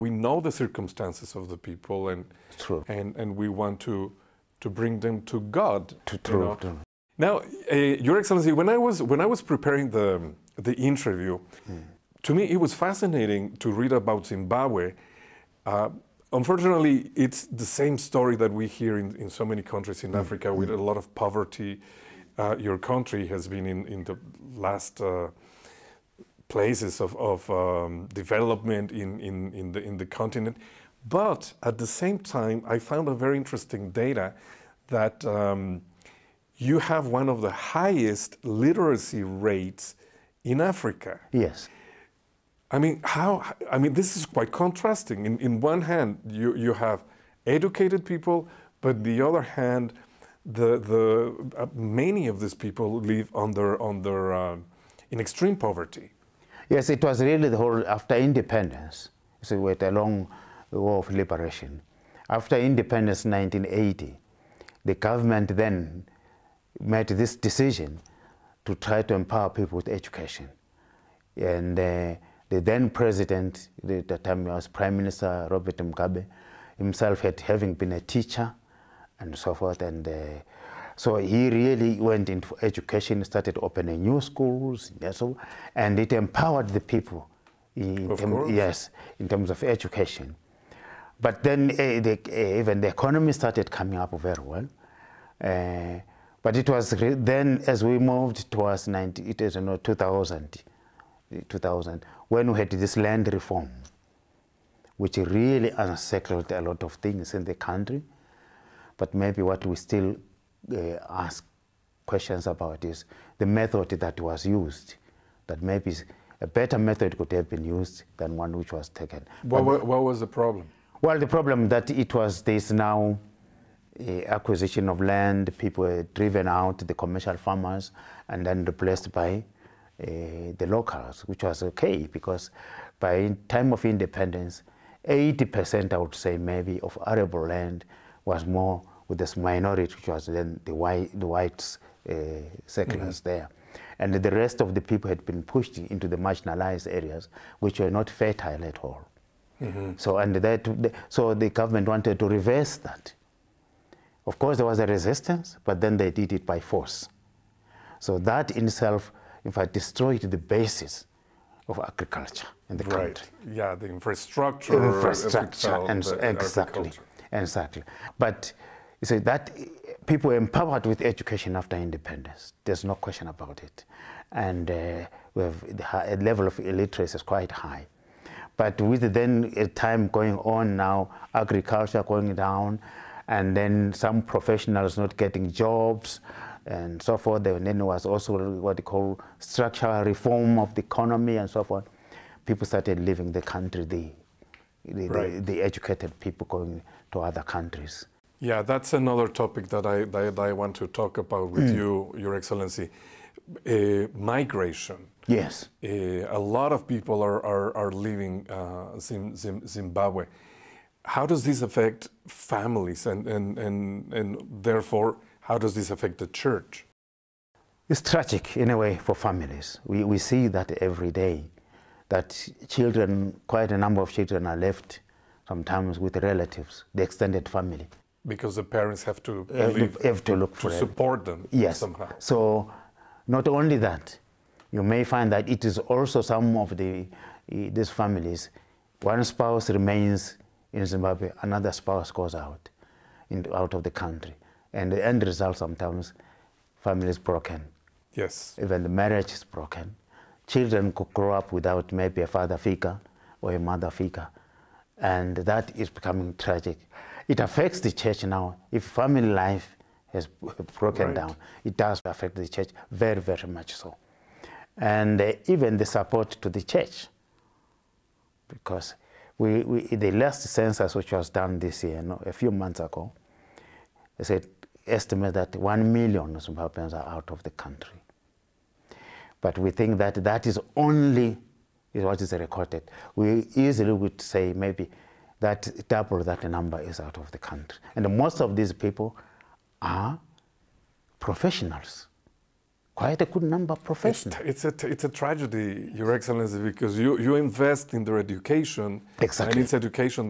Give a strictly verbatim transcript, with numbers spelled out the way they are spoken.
We know the circumstances of the people, and True. and and we want to to bring them to God. To you true. know. true. Now, uh, Your Excellency, when I was when I was preparing the the interview, mm. to me it was fascinating to read about Zimbabwe. Uh, unfortunately, it's the same story that we hear in, in so many countries in mm. Africa, mm. with a lot of poverty. Uh, your country has been in in the last uh, places of, of um, development in, in, in, the, in the continent. But at the same time, I found a very interesting data that um, you have one of the highest literacy rates in Africa. Yes. I mean, how, I mean, this is quite contrasting. In, in one hand, you, you have educated people, but the other hand, the, the, uh, many of these people live under, under uh, in extreme poverty. Yes, it was really the whole, after independence, so we had a long war of liberation. After independence in nineteen eighty, the government then made this decision to try to empower people with education. And uh, the then president, at the time was Prime Minister Robert Mugabe, himself had, having been a teacher and so forth, and uh, so he really went into education, started opening new schools, and, so, and it empowered the people, in of term, course. yes, in terms of education. But then uh, the, uh, even the economy started coming up very well. Uh, but it was then, as we moved towards ninety, it is, you know, two thousand, two thousand, when we had this land reform, which really unsettled a lot of things in the country. But maybe what we still uh, ask questions about is the method that was used, that maybe a better method could have been used than one which was taken. What, what, what was the problem? Well, the problem that it was this now uh, acquisition of land, people were driven out, the commercial farmers, and then replaced by uh, the locals, which was okay, because by time of independence, eighty percent, I would say maybe, of arable land was more with this minority, which was then the white, the white uh, settlers mm-hmm. there. And the rest of the people had been pushed into the marginalized areas, which were not fertile at all. Mm-hmm. So, and that, so the government wanted to reverse that. Of course, there was a resistance, but then they did it by force. So that in itself, in fact, destroyed the basis of agriculture in the right. country. Yeah, the infrastructure. Infrastructure, and the exactly, exactly. But you see that people were empowered with education after independence. There's no question about it, and uh, we have the level of illiteracy is quite high. But with then a time going on now, agriculture going down, and then some professionals not getting jobs, and so forth. And then there was also what they call structural reform of the economy and so forth. People started leaving the country, the, the, right. the, the educated people going to other countries. Yeah, that's another topic that I, that I want to talk about with mm. you, Your Excellency. Uh, migration. Yes. Uh, a lot of people are, are, are leaving uh, Zim, Zim, Zimbabwe. How does this affect families, and, and, and, and therefore, how does this affect the church? It's tragic in a way for families. We, we see that every day, that children, quite a number of children are left sometimes with relatives, the extended family. Because the parents have to uh, leave, have to look for to support them yes. somehow. So not only that, you may find that it is also some of the these families, one spouse remains in Zimbabwe, another spouse goes out, into, out of the country. And the end result sometimes, family is broken. Yes. Even the marriage is broken. Children could grow up without maybe a father figure or a mother figure. And that is becoming tragic. It affects the church now. If family life has broken right. down, it does affect the church very, very much so. And uh, even the support to the church. Because we, we, the last census which was done this year, no, a few months ago, they said, estimate that one million Zimbabweans are out of the country. But we think that that is only is what is recorded. We easily would say maybe that double that number is out of the country. And most of these people are professionals, quite a good number of It's, professionals. it's, a, it's a tragedy, Your Excellency, because you, you invest in their education, Exactly. and it's education